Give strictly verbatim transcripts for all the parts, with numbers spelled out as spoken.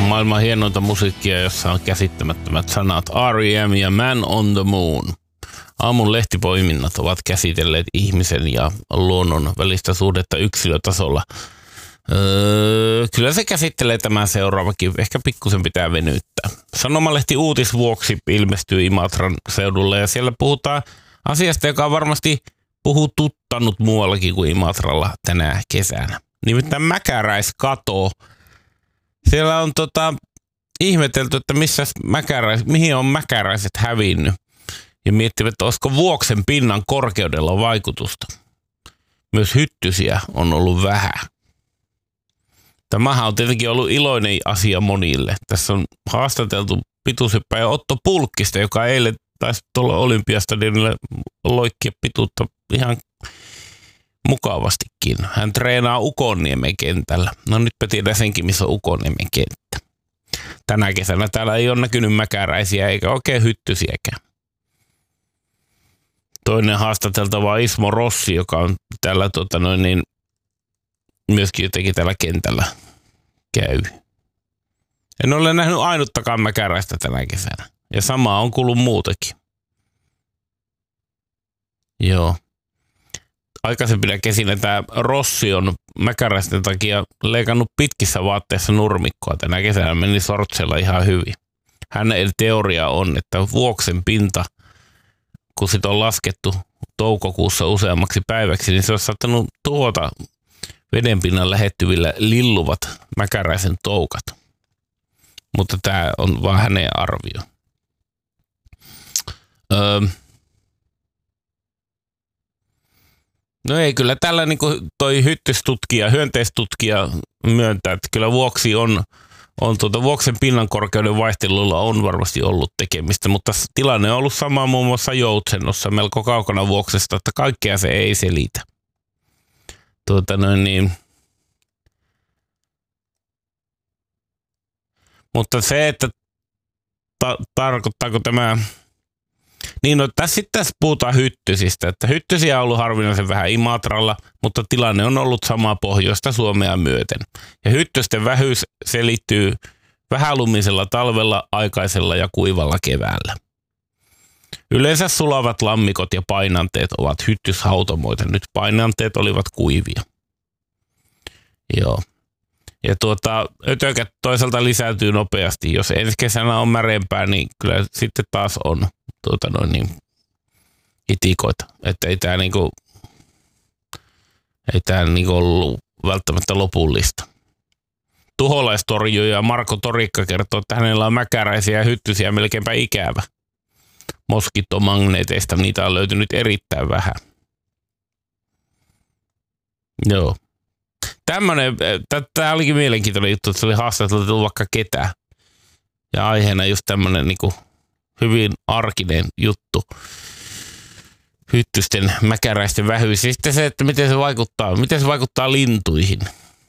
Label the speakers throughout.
Speaker 1: maailman hienointa musiikkia, jossa on käsittämättömät sanat R E M ja Man on the Moon. Aamun lehtipoiminnat ovat käsitelleet ihmisen ja luonnon välistä suhdetta yksilötasolla. Öö, kyllä se käsittelee tämän seuraavakin. Ehkä pikkusen pitää venyttää. Sanomalehti Uutisvuoksi ilmestyy Imatran seudulle ja siellä puhutaan asiasta, joka on varmasti puhututtanut muuallakin kuin Imatralla tänä kesänä. Nimittäin mäkäräiskato. Siellä on tota, ihmetelty, että missä mäkäräis, mihin on mäkäräiset hävinnyt. Ja miettivät, että olisiko Vuoksen pinnan korkeudella vaikutusta. Myös hyttysiä on ollut vähän. Tämähän on tietenkin ollut iloinen asia monille. Tässä on haastateltu pituuseppä ja Otto Pulkkista, joka eilen taisi tuolla Olympiastadionille loikkia pituutta ihan mukavastikin. Hän treenaa Ukonniemen kentällä. No nytpä tiedän senkin, missä on Ukonniemen kenttä. Tänä kesänä täällä ei ole näkynyt mäkäräisiä eikä oikein hyttysiäkään. Toinen haastateltava on Ismo Rossi, joka on täällä tota noin, niin, myöskin jotenkin täällä kentällä käy. En ole nähnyt ainuttakaan mäkäräistä tänä kesänä. Ja samaa on kuullut muutakin. Joo. Aikaisempina kesinä tämä Rossi on mäkäräisten takia leikannut pitkissä vaatteissa nurmikkoa. Tänä kesänä meni sortsella ihan hyvin. Hänen teoria on, että Vuoksen pinta, kun sit on laskettu toukokuussa useammaksi päiväksi, niin se olisi saattanut tuhota vedenpinnan lähettyvillä lilluvat mäkäräisen toukat. Mutta tämä on vaan hänen arvio. Öö. No ei, kyllä tällä niin kuin toi hyttystutkija, hyönteistutkija myöntää, että kyllä Vuoksi on, on tuota, Vuoksen pinnan korkeuden vaihtelulla on varmasti ollut tekemistä, mutta tilanne on ollut sama muun muassa Joutsennossa, melko kaukana Vuoksesta, että kaikkea se ei selitä. Tuota noin niin. Mutta se, että ta- tarkoittaako tämä. Niin, no tässä sitten tässä puhutaan hyttysistä, että hyttysiä on ollut harvinaisen vähän Imatralla, mutta tilanne on ollut sama pohjoista Suomea myöten. Ja hyttysten vähyys selittyy vähälumisella talvella, aikaisella ja kuivalla keväällä. Yleensä sulavat lammikot ja painanteet ovat hyttyshautomoita. Nyt painanteet olivat kuivia. Joo. Ja tuota, ötökät toisaalta lisääntyy nopeasti. Jos ensi kesänä on märempää, niin kyllä sitten taas on tuota noin niin, itikoita. Että ei tämä niinku, ei tää niinku ollut välttämättä lopullista. Tuholaistorjuja Marko Torikka kertoo, että hänellä on mäkäräisiä ja hyttysiä melkeinpä ikävä. Moskitomagneeteista niitä on löytynyt erittäin vähän. Joo. Tämmönen, tämä olikin mielenkiintoinen juttu, että se oli haastateltu vaikka ketä. Ja aiheena just tämmönen niinku hyvin arkinen juttu. Hyttysten mäkäräisten vähyys. Ja sitten se, että miten se vaikuttaa, miten se vaikuttaa lintuihin.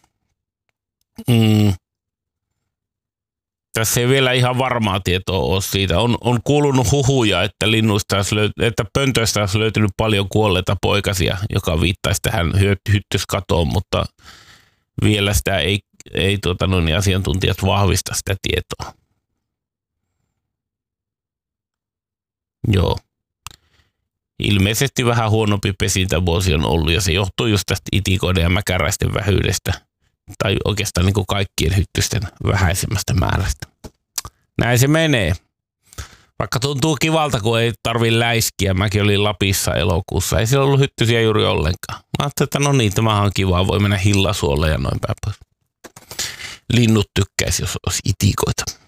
Speaker 1: Mm. Tässä ei vielä ihan varmaa tietoa ole siitä. On, on kuulunut huhuja, että linnuista olisi löyt- että pöntöistä olisi löytynyt paljon kuolleita poikasia, joka viittaisi tähän hyttyskatoon, mutta vielä sitä ei, ei tuota, noin, asiantuntijat vahvista sitä tietoa. Joo. Ilmeisesti vähän huonompi pesintävuosi on ollut ja se johtuu just tästä itikoiden ja mäkäräisten vähyydestä. Tai oikeastaan niin kuin kaikkien hyttysten vähäisemmästä määrästä. Näin se menee. Vaikka tuntuu kivalta, kun ei tarvitse läiskiä. Mäkin olin Lapissa elokuussa. Ei siellä ollut hyttysiä juuri ollenkaan. Mä ajattelin, että no niin, tämähän on kivaa. Voi mennä hillasuolle ja noin päin pois. Linnut tykkäisi, jos olisi itikoita.